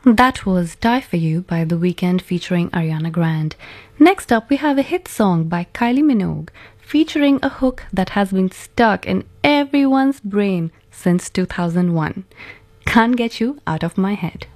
That was Die For You by The Weeknd featuring Ariana Grande. Next up, we have a hit song by Kylie Minogue featuring a hook that has been stuck in everyone's brain since 2001. Can't Get You Out of My Head.